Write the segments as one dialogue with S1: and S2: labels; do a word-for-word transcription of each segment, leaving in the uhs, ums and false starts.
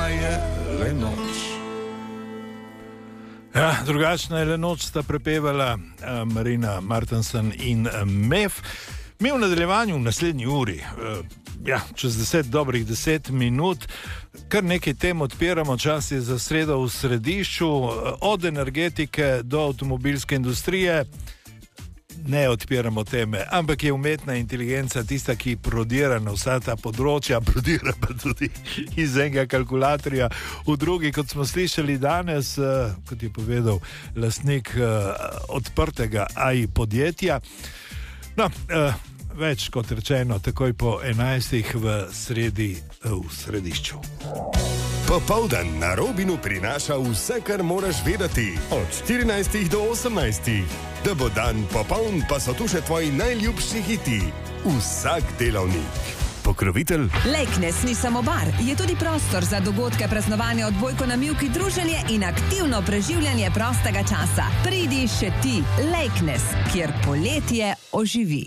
S1: drugačna je le noč.
S2: Ja, drugačna je le noč, sta prepevala uh, Marina Martensen in uh, Mef. Mi v nadaljevanju v naslednji uri, uh, ja, čez deset, dobrih deset minut, kar nekaj tem odpiramo, čas je za sredo v središču, uh, od energetike do avtomobilske industrije. Ne odpiramo teme, ampak je umetna inteligenca tista, ki prodira na vsa ta področja, prodira pa tudi iz enega kalkulatorja v drugi, kot smo slišali danes, uh, kot je povedal lastnik uh, odprtega A I podjetja. No, uh, več kot rečeno, takoj po enajstih v sredi, uh, v središču.
S3: Popoldan na Robinu prinaša vse, kar moraš vedeti. Od štirinajstih do osemnajstih. Da bo dan popoln, pa so tu še tvoji najljubši hiti. Vsak delavnik. Pokrovitelj
S4: Lejknes ni samo bar, je tudi prostor za dogodke, praznovanja, odbojko na mivki, druženje in aktivno preživljanje prostega časa. Pridi še ti, Lejknes, kjer poletje oživi.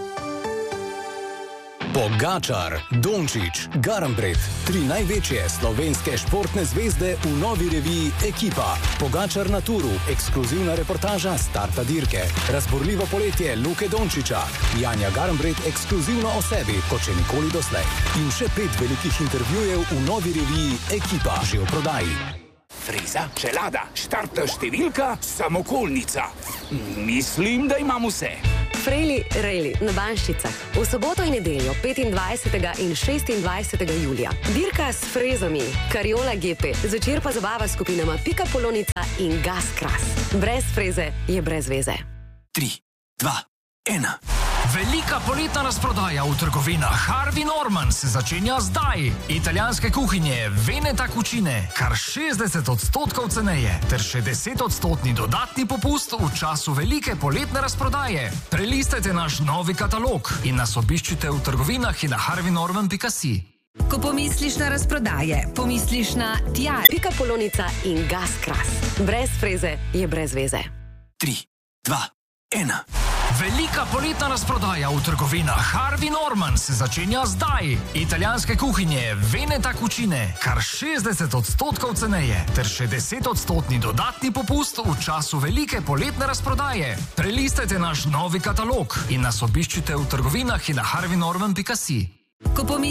S5: Pogačar, Dončić, Garnbret, tri največje slovenske športne zvezde v novi reviji Ekipa. Pogačar na turu, ekskluzivna reportaža starta dirke, razborljivo poletje Luke Dončića, Janja Garnbret ekskluzivno o sebi, kot še nikoli doslej. In še pet velikih intervjujev v novi reviji Ekipa, že v prodaji.
S6: Friza, čelada, štartna številka, samokolnica. Mislim, da imam vse.
S7: Frejli, rejli, na Banščicah. V soboto in nedeljo, petindvajsetega in šestindvajsetega julija. Dirka s frezami, Kariola G P, zvečer pa zabava s skupinama Pika Polonica in Gas Kras. Brez freze je brez veze.
S8: Tri, dva, ena. Velika poletna razprodaja v trgovinah Harvey Norman se začenja zdaj. Italijanske kuhinje Veneta Cucine kar šestdeset odstotkov ceneje ter še deset odstotni dodatni popust v času velike poletne razprodaje. Prelistajte naš novi katalog in nas obiščite v trgovinah in na harvey norman pika si.
S4: Ko pomisliš na razprodaje, pomisliš na tja.
S7: Pika Polonica in Gas Kras. Brez freze je brez veze.
S8: Tri, dva, ena. Velika poletna razprodaja v trgovinah Harvey Norman se začenja zdaj. Italijanske kuhinje Veneta Cucine kar šestdeset odstotkov ceneje ter še deset odstotni dodatni popust v času velike poletne razprodaje. Prelistajte naš novi katalog in nas obiščite v trgovinah in na harvey norman pika si.
S4: Ko pomisliš